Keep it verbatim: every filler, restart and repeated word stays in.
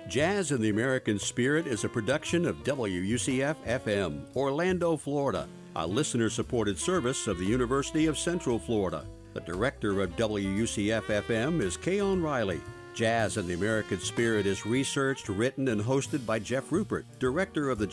Jazz in the American Spirit is a production of W U C F F M, Orlando, Florida, a listener-supported service of the University of Central Florida. The director of W U C F F M is Keon Riley. Jazz in the American Spirit is researched, written, and hosted by Jeff Rupert, director of the